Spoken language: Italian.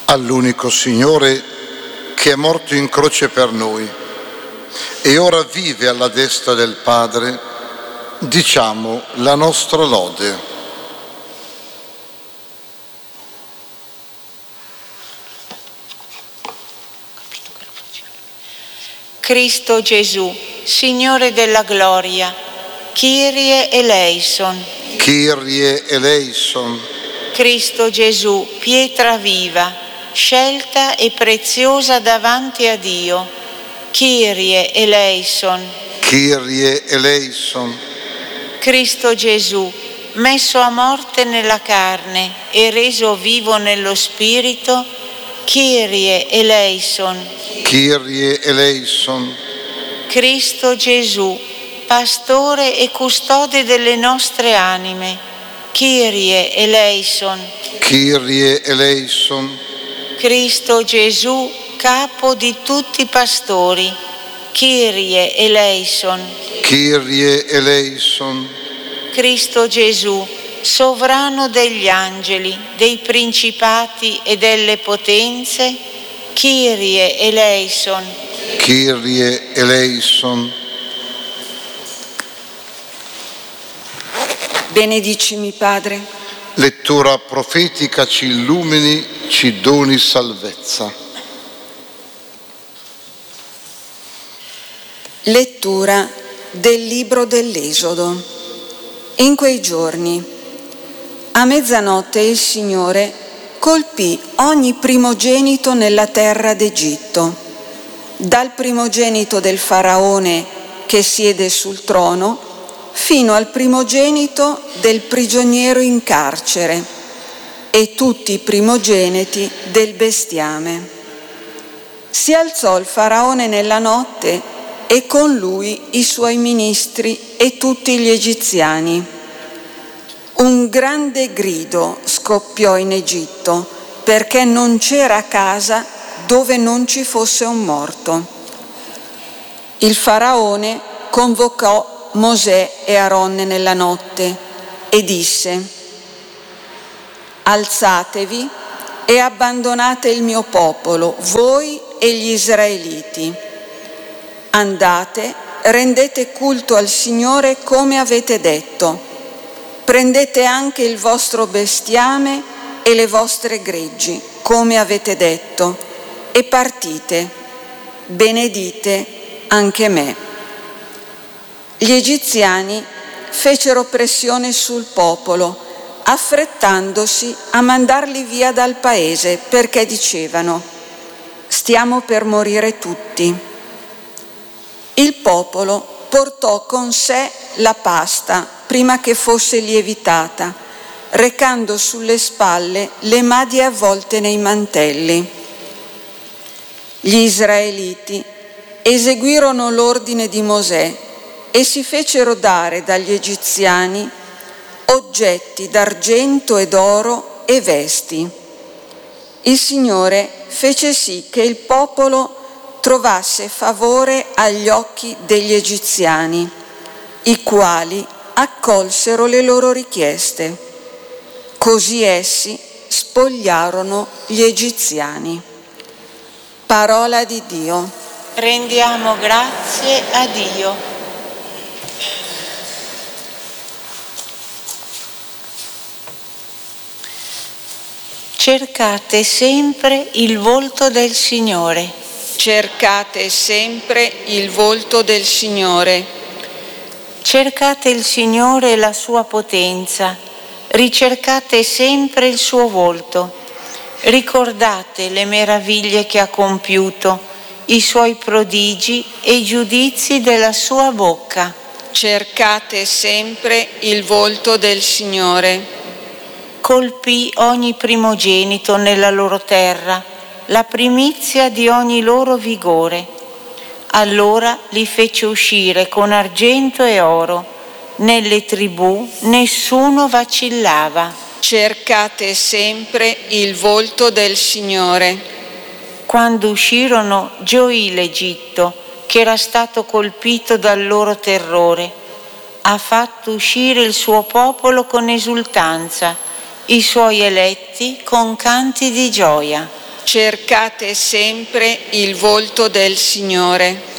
all'unico Signore che è morto in croce per noi e ora vive alla destra del Padre, diciamo la nostra lode. Cristo Gesù, Signore della gloria, Kyrie eleison. Kyrie eleison. Cristo Gesù, pietra viva, scelta e preziosa davanti a Dio, Kyrie eleison. Kyrie eleison. Cristo Gesù, messo a morte nella carne e reso vivo nello spirito, Kyrie eleison. Kyrie eleison. Cristo Gesù, pastore e custode delle nostre anime, Kyrie eleison. Kyrie eleison. Cristo Gesù, capo di tutti i pastori, Kyrie eleison. Kyrie eleison. Cristo Gesù, sovrano degli angeli, dei principati e delle potenze, Kyrie eleison. Kyrie eleison. Benedicimi, Padre. Lettura profetica ci illumini, ci doni salvezza. Lettura del libro dell'Esodo. In quei giorni, a mezzanotte il Signore colpì ogni primogenito nella terra d'Egitto, dal primogenito del faraone che siede sul trono fino al primogenito del prigioniero in carcere e tutti i primogeniti del bestiame. Si alzò il faraone nella notte e con lui i suoi ministri e tutti gli egiziani. Un grande grido scoppiò in Egitto perché non c'era casa dove non ci fosse un morto. Il faraone convocò Mosè e Aronne nella notte e disse: alzatevi e abbandonate il mio popolo, voi e gli israeliti. Andate, rendete culto al Signore come avete detto. Prendete anche il vostro bestiame e le vostre greggi, come avete detto, e partite. Benedite anche me. Gli egiziani fecero pressione sul popolo, affrettandosi a mandarli via dal paese, perché dicevano: stiamo per morire tutti. Il popolo portò con sé la pasta prima che fosse lievitata, recando sulle spalle le madie avvolte nei mantelli. Gli israeliti eseguirono l'ordine di Mosè e si fecero dare dagli egiziani oggetti d'argento e d'oro e vesti. Il Signore fece sì che il popolo trovasse favore agli occhi degli egiziani, i quali accolsero le loro richieste. Così essi spogliarono gli egiziani. Parola di Dio. Rendiamo grazie a Dio. Cercate sempre il volto del Signore. Cercate sempre il volto del Signore. Cercate il Signore e la sua potenza, ricercate sempre il suo volto. Ricordate le meraviglie che ha compiuto, i suoi prodigi e i giudizi della sua bocca. Cercate sempre il volto del Signore. Colpì ogni primogenito nella loro terra, la primizia di ogni loro vigore. Allora li fece uscire con argento e oro. Nelle tribù nessuno vacillava. Cercate sempre il volto del Signore. Quando uscirono, gioì l'Egitto, che era stato colpito dal loro terrore. Ha fatto uscire il suo popolo con esultanza, i suoi eletti con canti di gioia. cercate sempre il volto del Signore.